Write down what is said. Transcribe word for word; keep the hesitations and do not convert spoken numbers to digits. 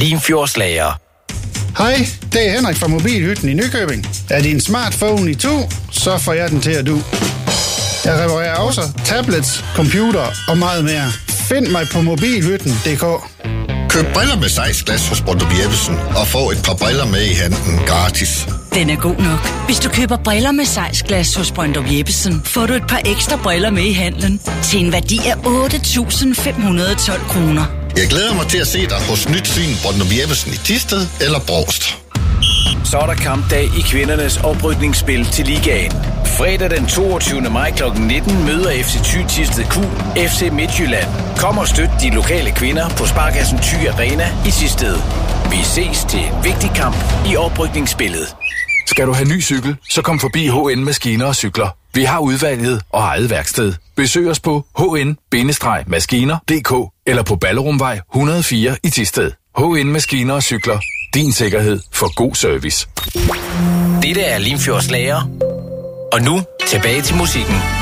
Limfjordslager. Hej, det er Henrik fra Mobilhytten i Nykøbing. Er din smartphone i to, så får jeg den til at du. Jeg reparerer også tablets, computer og meget mere. Find mig på mobilhytten punktum d k. Køb briller med sejsglas hos Brøndum Jeppesen og få et par briller med i handen gratis. Den er god nok. Hvis du køber briller med sejsglas hos Brøndum Jeppesen, får du et par ekstra briller med i handlen til en værdi af otte tusind fem hundrede og tolv kroner. Jeg glæder mig til at se dig hos Nyt Syn Brøndum Jeppesen i Thisted eller Brovst. Så er der kampdag i kvindernes oprykningsspil til ligaen. Fredag den toogtyvende maj klokken nitten møder F C Thy Thisted Q F C Midtjylland. Kom og støt de lokale kvinder på Sparkassen Thy Arena i Thisted. Vi ses til en vigtig kamp i oprykningsspillet. Skal du have ny cykel, så kom forbi H N Maskiner og Cykler. Vi har udvalget og eget værksted. Besøg os på h n maskiner punktum d k eller på Ballerumvej et hundrede og fire i Thisted. H N Maskiner og Cykler. Din sikkerhed for god service. Dette er Limfjordslager. Og nu tilbage til musikken.